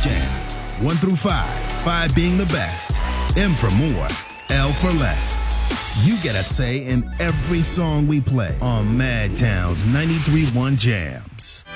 Jam. 1 through 5, 5 being the best, M for more, L for less. You get a say in every song we play on Madtown's 93.1 Jams.